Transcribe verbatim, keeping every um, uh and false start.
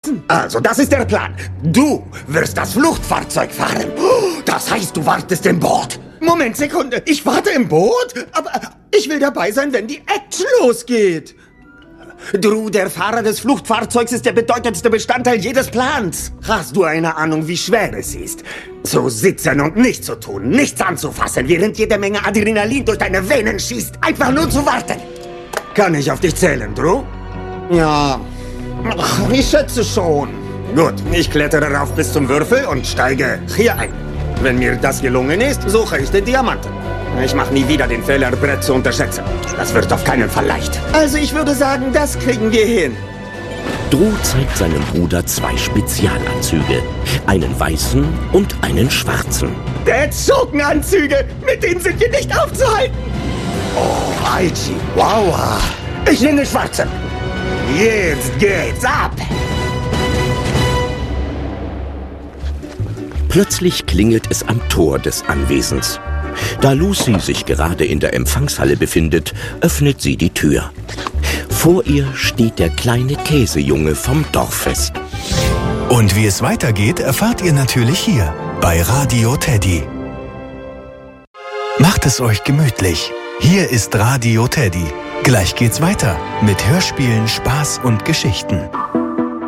warten. Also, das ist der Plan. Du wirst das Fluchtfahrzeug fahren. Das heißt, du wartest im Boot. Moment, Sekunde. Ich warte im Boot? Aber ich will dabei sein, wenn die Action losgeht. Drew, der Fahrer des Fluchtfahrzeugs ist der bedeutendste Bestandteil jedes Plans. Hast du eine Ahnung, wie schwer es ist? Zu sitzen und nichts zu tun, nichts anzufassen, während jede Menge Adrenalin durch deine Venen schießt. Einfach nur zu warten. Kann ich auf dich zählen, Drew? Ja, ich schätze schon. Gut, ich klettere rauf bis zum Würfel und steige hier ein. Wenn mir das gelungen ist, suche ich den Diamanten. Ich mache nie wieder den Fehler, Brett zu unterschätzen. Das wird auf keinen Fall leicht. Also ich würde sagen, das kriegen wir hin. Drew zeigt seinem Bruder zwei Spezialanzüge. Einen weißen und einen schwarzen. Dead-Schurkenanzüge! Mit denen sind wir nicht aufzuhalten! Oh, Alchi, wow. Ich nehme den schwarzen. Jetzt geht's ab! Plötzlich klingelt es am Tor des Anwesens. Da Lucy sich gerade in der Empfangshalle befindet, öffnet sie die Tür. Vor ihr steht der kleine Käsejunge vom Dorffest. Und wie es weitergeht, erfahrt ihr natürlich hier bei Radio Teddy. Macht es euch gemütlich. Hier ist Radio Teddy. Gleich geht's weiter mit Hörspielen, Spaß und Geschichten.